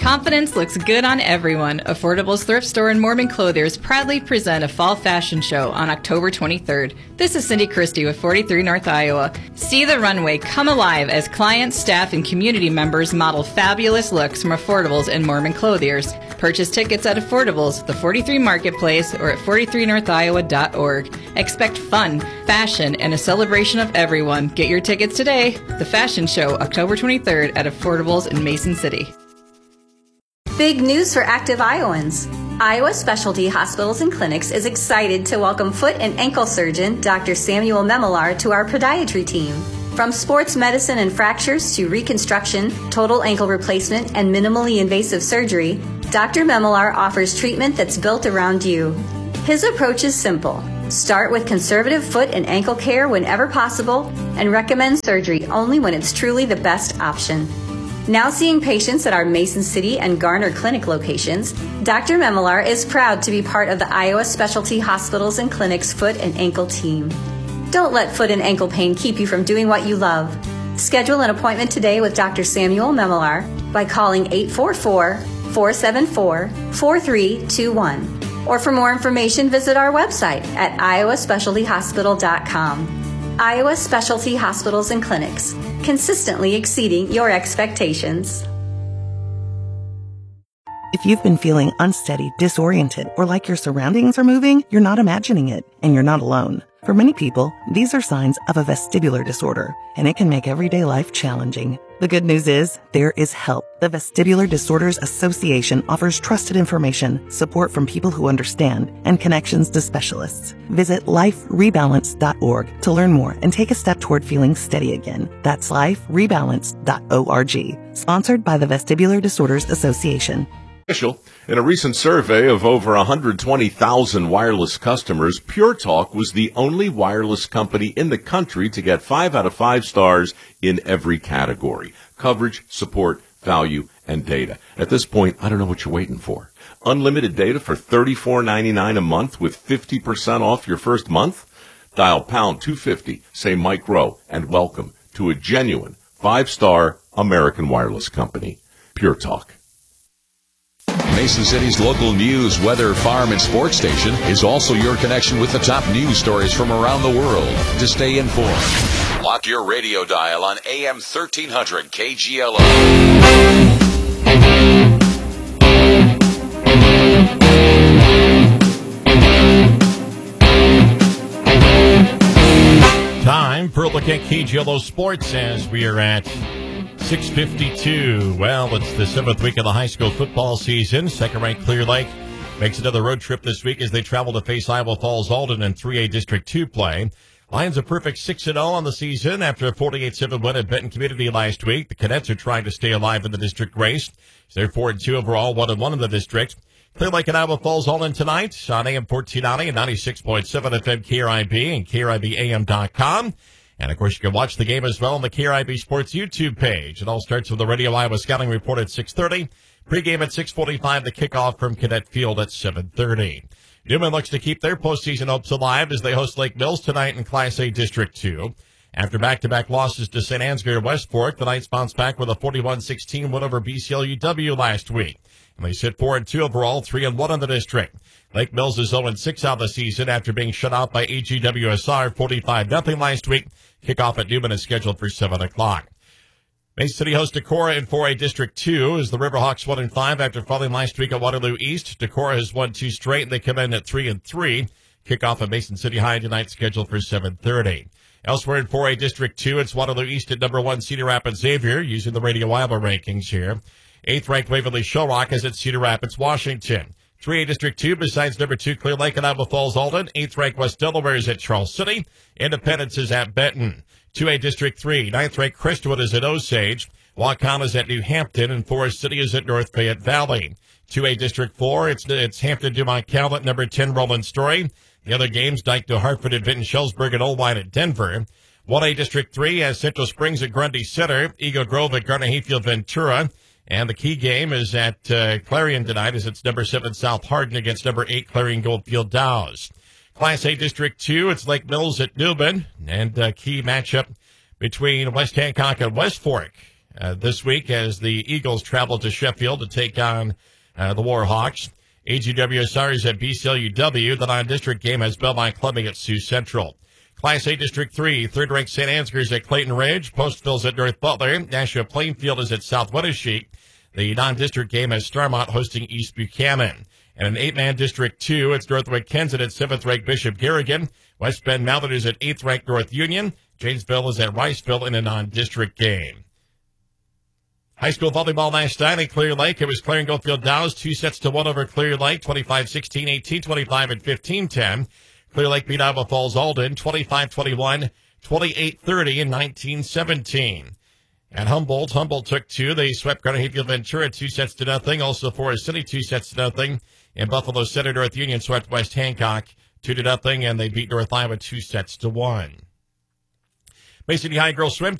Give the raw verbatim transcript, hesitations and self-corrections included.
Confidence looks good on everyone. Affordable's thrift store and Mormon Clothiers proudly present a fall fashion show on October twenty-third. This is Cindy Christie with forty-three North Iowa. See the runway come alive as clients, staff, and community members model fabulous looks from Affordable's and Mormon Clothiers. Purchase tickets at Affordable's, the forty-three Marketplace, or at forty-three north iowa dot org. Expect fun, fashion, and a celebration of everyone. Get your tickets today. The fashion show, October twenty-third at Affordable's in Mason City. Big news for active Iowans. Iowa Specialty Hospitals and Clinics is excited to welcome foot and ankle surgeon Doctor Samuel Memelar to our podiatry team. From sports medicine and fractures to reconstruction, total ankle replacement, and minimally invasive surgery, Doctor Memelar offers treatment that's built around you. His approach is simple. Start with conservative foot and ankle care whenever possible and recommend surgery only when it's truly the best option. Now seeing patients at our Mason City and Garner Clinic locations, Doctor Memelar is proud to be part of the Iowa Specialty Hospitals and Clinics foot and ankle team. Don't let foot and ankle pain keep you from doing what you love. Schedule an appointment today with Doctor Samuel Memelar by calling eight four four, four seven four, four three two one. Or for more information, visit our website at iowa specialty hospital dot com. Iowa Specialty Hospitals and Clinics, consistently exceeding your expectations. If you've been feeling unsteady, disoriented, or like your surroundings are moving, you're not imagining it, and you're not alone. For many people, these are signs of a vestibular disorder, and it can make everyday life challenging. The good news is, there is help. The Vestibular Disorders Association offers trusted information, support from people who understand, and connections to specialists. Visit life rebalance dot org to learn more and take a step toward feeling steady again. That's life rebalance dot org. Sponsored by the Vestibular Disorders Association. In a recent survey of over one hundred twenty thousand wireless customers, Pure Talk was the only wireless company in the country to get five out of five stars in every category: coverage, support, value, and data. At this point, I don't know what you're waiting for. Unlimited data for thirty-four ninety-nine a month with fifty percent off your first month? Dial pound two fifty, say Mike Rowe, and welcome to a genuine five-star American wireless company. Pure Talk. Mason City's local news, weather, farm, and sports station is also your connection with the top news stories from around the world. To stay informed, lock your radio dial on A M thirteen hundred K G L O. Time for a look at K G L O Sports as we are at six fifty-two. Well, it's the seventh week of the high school football season. Second-ranked Clear Lake makes another road trip this week as they travel to face Iowa Falls Alden in three A District two play. Lions a perfect six and oh on the season after a forty-eight seven win at Benton Community last week. The Cadets are trying to stay alive in the district race. They're four and two overall, one and one in the district. Clear Lake and Iowa Falls Alden tonight on A M fourteen ninety and ninety-six point seven F M K R I B and K R I B A M dot com. And, of course, you can watch the game as well on the K R I B Sports YouTube page. It all starts with the Radio Iowa Scouting Report at six thirty. Pre-game at six forty-five, the kickoff from Cadet Field at seven thirty. Newman looks to keep their postseason hopes alive as they host Lake Mills tonight in Class A District two. After back-to-back losses to Saint Ansgar and West Fork, the Knights bounced back with a forty-one sixteen win over B C L U W last week. And they sit four and two overall, three and one in the district. Lake Mills is oh and six on the season after being shut out by A G W S R forty-five nothing last week. Kickoff at Newman is scheduled for seven o'clock. Mason City hosts Decorah in four A District two as the Riverhawks one and five after falling last week at Waterloo East. Decorah has won two straight, and they come in at three and three. Kickoff at Mason City High tonight, scheduled for seven thirty. Elsewhere in four A District two, it's Waterloo East at number one Cedar Rapids Xavier, using the Radio Iowa rankings here. Eighth-ranked Waverly Shellrock is at Cedar Rapids, Washington. three A District two, besides number two Clear Lake and Iowa Falls Alden. Eighth-ranked West Delaware is at Charles City. Independence is at Benton. two A District three, ninth-ranked Crestwood is at Osage. Waukegan is at New Hampton, and Forest City is at North Fayette Valley. two A District four, it's it's Hampton Dumont Calvert, number ten Roland Story. The other games, Dyke to Hartford at Vinton Shellsburg and Old Wine at Denver. one A District three has Central Springs at Grundy Center, Eagle Grove at Garner Hayfield Ventura. And the key game is at uh, Clarion tonight as it's number seven South Hardin against number eight Clarion Goldfield Dows. Class A District two, it's Lake Mills at Newman. And a key matchup between West Hancock and West Fork uh, this week as the Eagles travel to Sheffield to take on uh, the Warhawks. A G W S R is at B C L U W. The non-district game has Belmont clubbing at Sioux Central. Class A District three, third-ranked Saint Ansgar's at Clayton Ridge. Postville's at North Butler. Nashua Plainfield is at South Wenatchee. The non-district game has Starmont hosting East Buchanan. And in eight-man District two, it's Northwood Kensett at seventh-ranked Bishop Garrigan. West Bend Mallard is at eighth-ranked North Union. Janesville is at Riceville in a non-district game. High school volleyball last night in Clear Lake. It was Clare and Goldfield Dows, two sets to one over Clear Lake, twenty-five sixteen, eighteen twenty-five, and fifteen ten. Clear Lake beat Iowa Falls Alden, twenty-five twenty-one, twenty-eight thirty, and nineteen seventeen. At Humboldt, Humboldt took two. They swept Garner Hayfield Ventura two sets to nothing. Also Forest City two sets to nothing. And Buffalo Center North Union swept West Hancock two to nothing, and they beat North Iowa two sets to one. Mason City High girls swim